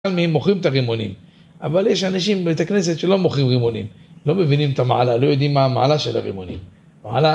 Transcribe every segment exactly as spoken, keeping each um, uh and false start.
מוכרים את הרימונים, אבל יש אנשים בבית הכנסת שלא מוכרים רימונים, לא מבינים את המעלה, לא יודעים מה המעלה של הרימונים. מעלה,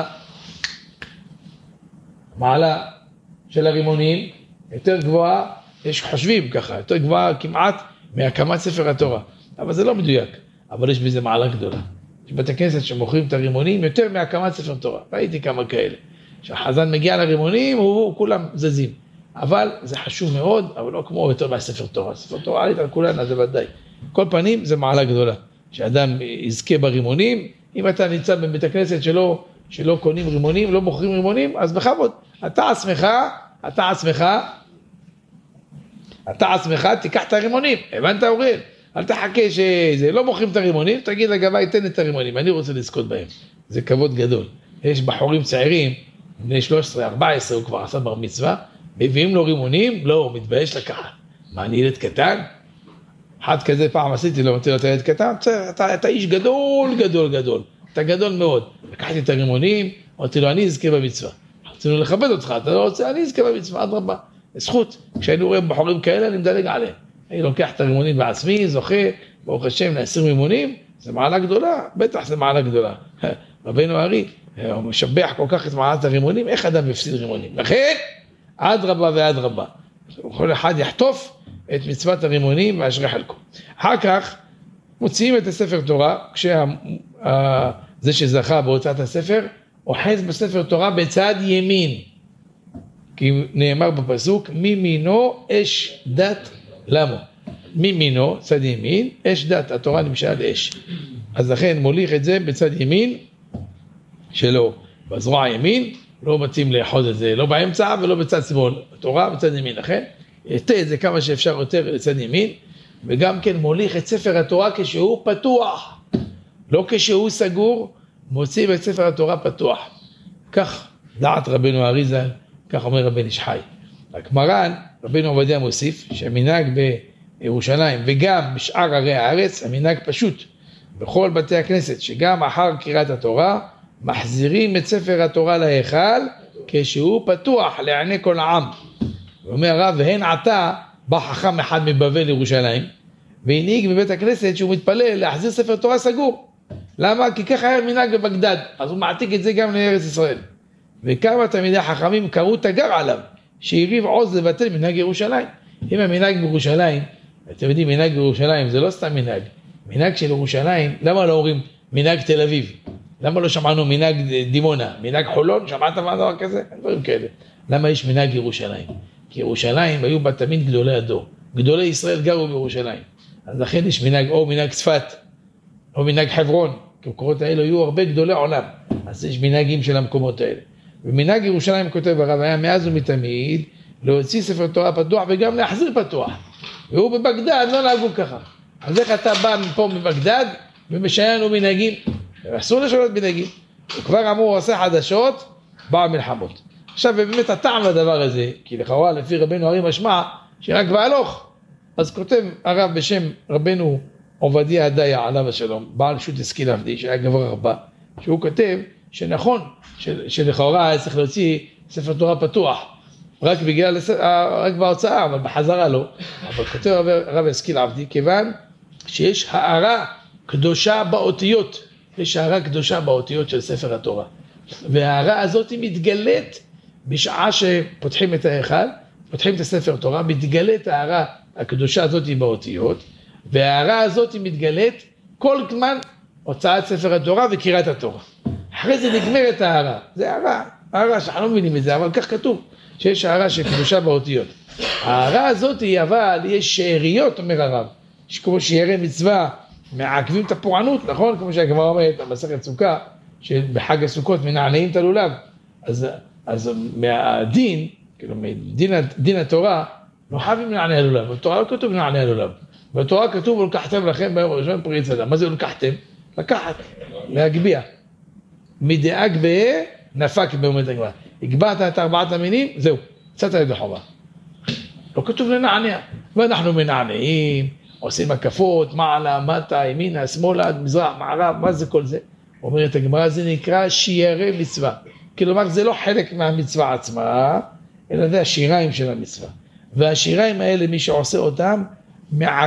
מעלה של הרימונים יותר גבוהה, יש חושבים ככה, יותר גבוהה כמעט מהקמת ספר התורה, אבל זה לא מדויק, אבל יש בזה מעלה גדולה. יש בית הכנסת שמוכרים את הרימונים יותר מהקמת ספר תורה, ראיתי כמה כאלה. כשהחזן מגיע לרימונים, הוא, כולם זזים. אבל זה חשוב מאוד, אבל לא כמו יותר מהספר תורה. ספר תורה עלית על כולנה, זה ודאי. כל פנים, זה מעלה גדולה. שאדם יזכה ברימונים, אם אתה נמצא בבית הכנסת שלא, שלא קונים רימונים, לא מוכרים רימונים, אז בכבוד. אתה עצמך, אתה עצמך, אתה עצמך, תיקח את הרימונים. הבנת אוריאל? אל תחכה שזה, לא מוכרים את הרימונים, תגיד לגבי, תן את הרימונים, אני רוצה לזכות בהם. זה כבוד גדול. יש בחורים צעירים, בני שלוש עשרה ארבע עשרה, הוא כבר עשה בר מצווה, מביאים לו רימונים, לא, הוא מתבייש לקחת. מה, אני ילד קטן? אחד כזה פעם עשיתי לו, אמרתי לו, אתה ילד קטן? אתה, אתה, אתה איש גדול, גדול, גדול. אתה גדול מאוד. לקחתי את הרימונים, אמרתי לו, אני אזכה במצווה. רצינו לכבד אותך, אתה לא רוצה, אני אזכה במצווה, עד רבה. זכות, כשאני רואה בחורים כאלה, אני מדלג עליהם. אני לוקח את הרימונים בעצמי, זוכה, ברוך השם, לעשרים רימונים, זה מעלה גדולה, בטח זה מעלה גדולה. רבינו הארי, הוא משבח כל כך את מעלת הרימונים, איך אדם יפסיד רימונים? לכן, עד רבה ועד רבה. כל אחד יחטוף את מצוות הרימונים ואשרי חלקו. אחר כך מוציאים את הספר תורה, כשזה שזכה בהוצאת הספר, אוחז בספר תורה בצד ימין. כי נאמר בפסוק, מימינו אש דת למו. מימינו, צד ימין, אש דת, התורה נמשל אש. אז לכן מוליך את זה בצד ימין שלו, בזרוע ימין, לא מתאים לאחוז את זה, לא באמצע ולא בצד שמאל, התורה בצד ימין, לכן, יתה את זה כמה שאפשר יותר לצד ימין, וגם כן מוליך את ספר התורה כשהוא פתוח, לא כשהוא סגור, מוציא את ספר התורה פתוח. כך דעת רבנו הארי ז"ל, כך אומר רבן איש חי. רק מרן, רבנו עובדיה מוסיף, שהמנהג בירושלים וגם בשאר ערי הארץ, המנהג פשוט, בכל בתי הכנסת, שגם אחר קריאת התורה, מחזירים את ספר התורה להיכל, כשהוא פתוח לעיני כל העם. הוא אומר הרב, והן עתה בא חכם אחד מבבל לירושלים, והנהיג בבית הכנסת שהוא מתפלל להחזיר ספר תורה סגור. למה? כי ככה היה מנהג בבגדד, אז הוא מעתיק את זה גם לארץ ישראל. וכמה תלמידי חכמים קראו תגר עליו, שהריב עוז לבטל מנהג ירושלים. אם המנהג בירושלים, אתם יודעים, מנהג בירושלים זה לא סתם מנהג. מנהג של ירושלים, למה לא אומרים מנהג תל אביב? למה לא שמענו מנהג דימונה? מנהג חולון? שמעת מה דבר כזה? אין דברים כאלה. למה יש מנהג ירושלים? כי ירושלים היו בה תמיד גדולי הדור. גדולי ישראל גרו בירושלים. אז לכן יש מנהג, או מנהג צפת, או מנהג חברון. כי המקומות האלה היו הרבה גדולי עולם. אז יש מנהגים של המקומות האלה. ומנהג ירושלים, כותב הרב, היה מאז ומתמיד להוציא ספר תורה פתוח וגם להחזיר פתוח. והוא בבגדד לא נהגו ככה. אז איך אתה בא מפה מבגדד ומשיינו מנהגים? אסור לשנות מנהגים. וכבר אמרו, הוא עושה חדשות, בא מלחמות. עכשיו, באמת הטעם לדבר הזה, כי לכאורה לפי רבנו הארי משמע, שרק בהלוך. אז כותב הרב בשם רבנו עובדיה הדיה עליו השלום, בעל שו"ת השכיל עבדי, שהיה גבר הרבה, שהוא כותב שנכון, שלכאורה היה צריך להוציא ספר תורה פתוח, רק בגלל, רק בהוצאה, אבל בחזרה לא. אבל כותב הרב השכיל עבדי, כיוון שיש הערה קדושה באותיות, יש הערה קדושה באותיות של ספר התורה. וההערה הזאת היא מתגלית בשעה שפותחים את ההיכל, פותחים את הספר תורה, מתגלית ההערה הקדושה הזאת באותיות, וההערה הזאת היא מתגלית כל זמן הוצאת ספר התורה וקריאת התורה. אחרי זה נגמרת ההערה. זה הערה, הערה שאנחנו לא מבינים את זה, אבל כך כתוב, שיש הערה של קדושה באותיות. ההערה הזאת היא אבל, יש שאריות, אומר הרב, שכמו שיערי מצווה, מעכבים את הפורענות, נכון? כמו שהגמרא אומרת, במסכת סוכה, שבחג הסוכות מנענעים את הלולב. אז, אז מהדין, כאילו, מדין, דין התורה, לא חייבים לנענע הלולב. בתורה לא כתוב לנענע הלולב. בתורה כתוב, ולקחתם לכם ביום הראשון פריץ אדם. מה זה לקחתם? לקחת, להגביע. מדאג בה, נפק באמת הגמרא. הגבעת את ארבעת המינים, זהו, קצת על ידי חובה. לא כתוב לנענע. ואנחנו מנענעים, עושים הקפות, מעלה, מטה, ימינה, שמאלה, מזרח, מערב, מה זה כל זה? אומרת הגמרא, זה נקרא שיערי מצווה. כלומר, זה לא חלק מהמצווה עצמה, אלא זה השיריים של המצווה. והשיריים האלה, מי שעושה אותם, מעט.